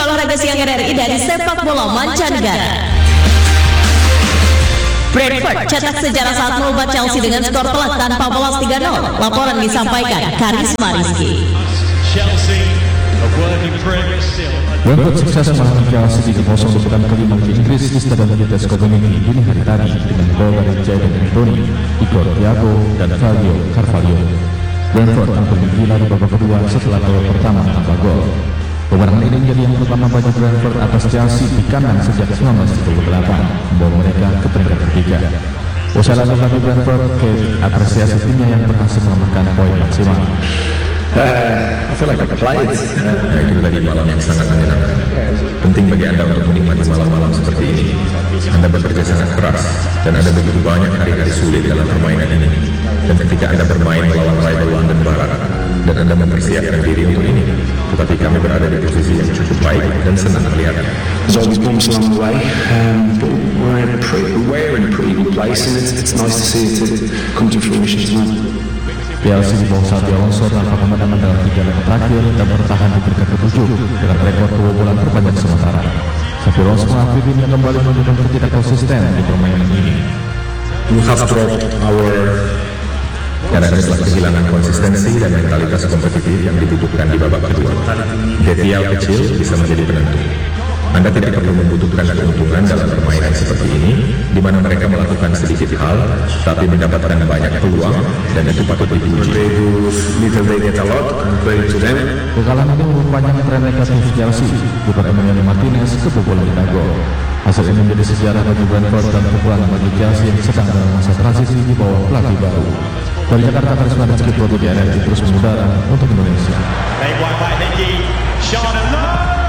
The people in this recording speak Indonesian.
berita olahraga siang RRI dari sepak bola mancanegara. Brentford cetak sejarah saat melubat Chelsea dengan skor telak tanpa balas 3-0. Laporan disampaikan Karisma Rizky. Brentford sukses mengalahkan Chelsea 3-0 di pekan kelima di Inggris di Stadion Vitas Kopenhagen dini hari tadi dengan gol dari Jadon Anthony, Igor Thiago, dan Fabio Carvalho. Brentford tampil gila di babak kedua setelah gol pertama tanpa gol. Kemenangan ini menjadi yang pertama bagi Brentford atas Chelsea di kandang sejak 1938, membawa mereka ke peringkat ketiga. Usai laga bagi Brentford, Kate apresiasi timnya yang berhasil menambahkan poin maksimal. I feel like I played. Itu tadi malam yang sangat menyenangkan. Penting bagi Anda untuk menikmati malam-malam seperti ini. Anda bekerja sangat keras dan ada begitu banyak hari-hari sulit dalam permainan ini. Dan ketika Anda bermain melawan rival London Barat dan Anda mempersiapkan diri untuk ini, tetapi kami berada di posisi yang cukup baik dan senang melihatnya. There's always bumps along the way, but we're in a pretty good place, and it's nice to see it come to fruition as well. Chelsea di bawah Xabi Alonso tanpa kemenangan dalam 3 laga terakhir dan bertahan di peringkat ke-7 dengan rekor kebobolan terbanyak sementara. Xabi Alonso mengakui timnya kembali menunjukkan tidak konsisten di permainan ini. We have dropped our Karena telah kehilangan konsistensi dan mentalitas kompetitif yang dibutuhkan di babak kedua. Detail kecil bisa menjadi penentu. Anda tidak perlu membutuhkan keuntungan dalam permainan seperti ini, di mana mereka melakukan sedikit hal, tapi mendapatkan banyak peluang, dan itu patut dipuji. Kekalahan ini memperpanjang tren negatif Chelsea. Kiper Emiliano Martinez kebobolan tidak gol. Hasil ini menjadi sejarah bagi Brentford dan kekurangan bagi Chelsea yang sedang dalam masa transisi di bawah pelatih baru. Dari Jakarta, Karisma Rizky, RRI terus mengudara untuk Indonesia.